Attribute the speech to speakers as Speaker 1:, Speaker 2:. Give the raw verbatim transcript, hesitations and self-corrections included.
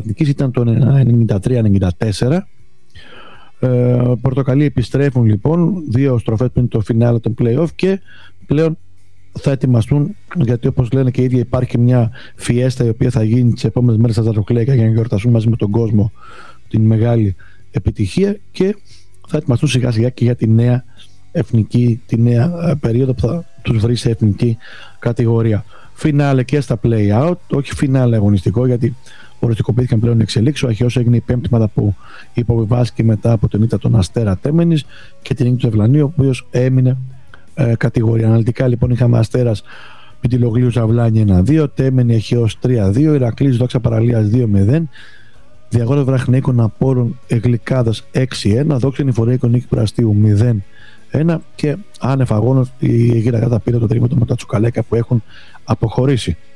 Speaker 1: Εθνικής ήταν το ενενήντα τρία ενενήντα τέσσερα. Ε, Πορτοκαλί επιστρέφουν λοιπόν, δύο στροφές πριν το φινάλε των play-off και πλέον θα ετοιμαστούν, γιατί όπως λένε και οι ίδιοι υπάρχει μια φιέστα η οποία θα γίνει τις επόμενες μέρες στα Ζαροκλέικα για να γιορτάσουν μαζί με τον κόσμο την μεγάλη επιτυχία και θα ετοιμαστούν σιγά σιγά και για τη νέα εθνική, τη νέα περίοδο που θα τους βρει σε εθνική κατηγορία. Φινάλε και στα play-out, όχι φινάλε αγωνιστικό γιατί οριστικοποιήθηκαν πλέον εξελίξεις. Ο Αχαιός έγινε η πέμπτη μάδα που υποβιβάστηκε μετά από την ήττα των Αστέρα Τέμενης και την νίκη του Ευλανίου, ο οποίος έμεινε ε, κατηγορία. Αναλυτικά λοιπόν είχαμε Αστέρας Πιτιλογλίου Ζαβλάνη ένα δύο, Τέμενη Αχαιός τρία δύο, Ηρακλής Δόξα Παραλίας δύο μηδέν, Διαγόρας Βραχνίκων Απόλλων Εγλικάδας έξι ένα, Δόξα Νηφορέικων Νίκη Πραστίου μηδέν ένα και άνευ αγώνων η Γυρακάτα πήρε το τρίμηνο με τα Τσουκαλέκα που έχουν αποχωρήσει.